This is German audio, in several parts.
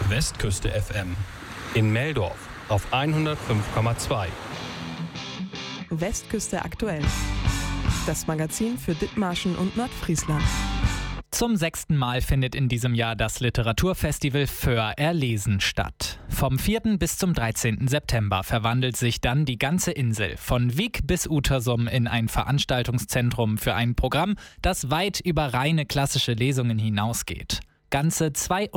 Westküste FM. In Meldorf auf 105,2. Westküste aktuell. Das Magazin für Dithmarschen und Nordfriesland. Zum 6. Mal findet in diesem Jahr das Literaturfestival Föhr erlesen statt. Vom 4. bis zum 13. September verwandelt sich dann die ganze Insel von Wiek bis Utersum in ein Veranstaltungszentrum für ein Programm, das weit über reine klassische Lesungen hinausgeht. Ganze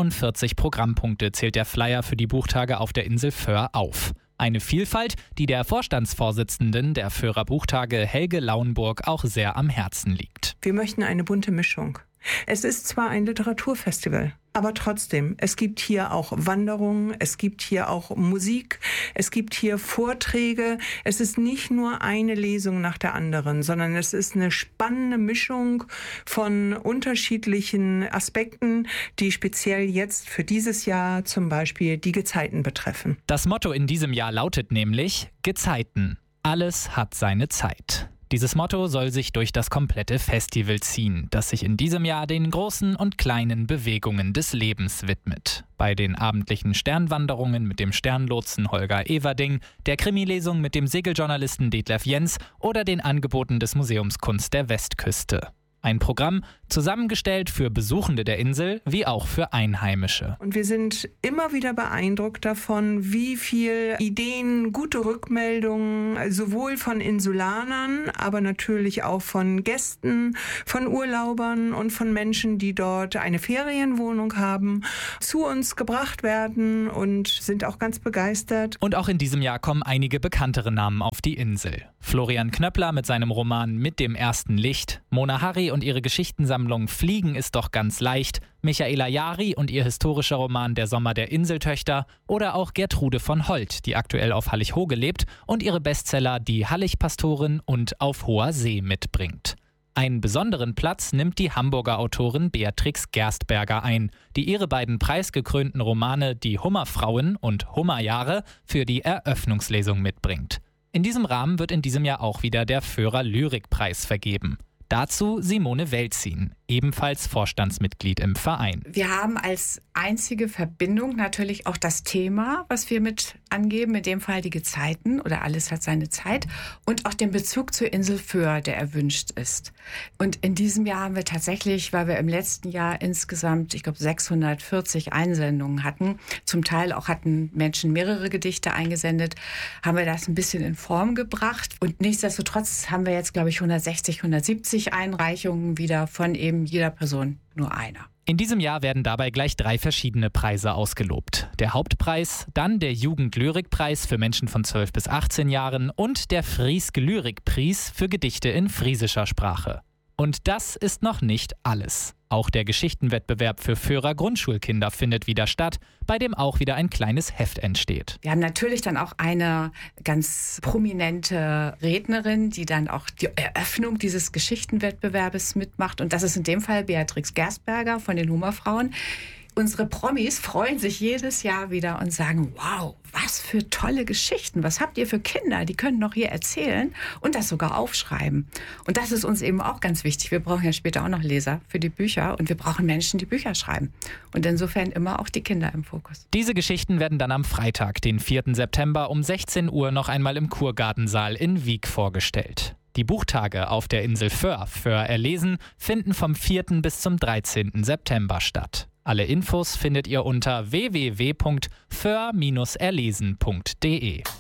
42 Programmpunkte zählt der Flyer für die Buchtage auf der Insel Föhr auf. Eine Vielfalt, die der Vorstandsvorsitzenden der Föhrer Buchtage Helge Lauenburg auch sehr am Herzen liegt. Wir möchten eine bunte Mischung. Es ist zwar ein Literaturfestival, aber trotzdem, es gibt hier auch Wanderungen, es gibt hier auch Musik, es gibt hier Vorträge. Es ist nicht nur eine Lesung nach der anderen, sondern es ist eine spannende Mischung von unterschiedlichen Aspekten, die speziell jetzt für dieses Jahr zum Beispiel die Gezeiten betreffen. Das Motto in diesem Jahr lautet nämlich Gezeiten. Alles hat seine Zeit. Dieses Motto soll sich durch das komplette Festival ziehen, das sich in diesem Jahr den großen und kleinen Bewegungen des Lebens widmet. Bei den abendlichen Sternwanderungen mit dem Sternlotsen Holger Everding, der Krimilesung mit dem Segeljournalisten Detlef Jens oder den Angeboten des Museums Kunst der Westküste. Ein Programm, zusammengestellt für Besuchende der Insel wie auch für Einheimische. Und wir sind immer wieder beeindruckt davon, wie viel Ideen, gute Rückmeldungen, sowohl von Insulanern, aber natürlich auch von Gästen, von Urlaubern und von Menschen, die dort eine Ferienwohnung haben, zu uns gebracht werden und sind auch ganz begeistert. Und auch in diesem Jahr kommen einige bekanntere Namen auf die Insel. Florian Knöppler mit seinem Roman Mit dem ersten Licht, Mona Harry und ihre Geschichtensammlung Fliegen ist doch ganz leicht, Michaela Jari und ihr historischer Roman Der Sommer der Inseltöchter oder auch Gertrude von Holt, die aktuell auf Hallig-Hoge lebt und ihre Bestseller Die Hallig-Pastorin und Auf hoher See mitbringt. Einen besonderen Platz nimmt die Hamburger Autorin Beatrix Gerstberger ein, die ihre beiden preisgekrönten Romane Die Hummerfrauen und Hummerjahre für die Eröffnungslesung mitbringt. In diesem Rahmen wird in diesem Jahr auch wieder der Föhrer Lyrikpreis vergeben. Dazu Simone Welzin, ebenfalls Vorstandsmitglied im Verein. Wir haben als einzige Verbindung natürlich auch das Thema, was wir mit angeben, in dem Fall die Gezeiten oder alles hat seine Zeit und auch den Bezug zur Insel Föhr, der erwünscht ist. Und in diesem Jahr haben wir tatsächlich, weil wir im letzten Jahr insgesamt, ich glaube 640 Einsendungen hatten, zum Teil auch hatten Menschen mehrere Gedichte eingesendet, haben wir das ein bisschen in Form gebracht und nichtsdestotrotz haben wir jetzt, glaube ich, 160, 170 Einreichungen wieder von eben jeder Person nur einer. In diesem Jahr werden dabei gleich 3 verschiedene Preise ausgelobt. Der Hauptpreis, dann der Jugendlyrikpreis für Menschen von 12 bis 18 Jahren und der Frieske Lyrikpreis für Gedichte in friesischer Sprache. Und das ist noch nicht alles. Auch der Geschichtenwettbewerb für Föhrer Grundschulkinder findet wieder statt, bei dem auch wieder ein kleines Heft entsteht. Wir haben natürlich dann auch eine ganz prominente Rednerin, die dann auch die Eröffnung dieses Geschichtenwettbewerbes mitmacht. Und das ist in dem Fall Beatrix Gerstberger von den Hummerfrauen. Unsere Promis freuen sich jedes Jahr wieder und sagen, wow, was für tolle Geschichten, was habt ihr für Kinder, die können doch hier erzählen und das sogar aufschreiben. Und das ist uns eben auch ganz wichtig. Wir brauchen ja später auch noch Leser für die Bücher und wir brauchen Menschen, die Bücher schreiben. Und insofern immer auch die Kinder im Fokus. Diese Geschichten werden dann am Freitag, den 4. September um 16 Uhr noch einmal im Kurgartensaal in Wiek vorgestellt. Die Buchtage auf der Insel Föhr erlesen finden vom 4. bis zum 13. September statt. Alle Infos findet ihr unter www.föhr-erlesen.de.